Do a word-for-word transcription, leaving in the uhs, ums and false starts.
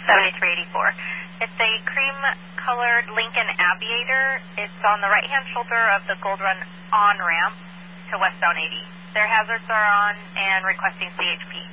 seventy-three eighty-four. It's a cream-colored Lincoln Aviator. It's on the right-hand shoulder of the Gold Run on-ramp to westbound eighty. Their hazards are on and requesting C H P.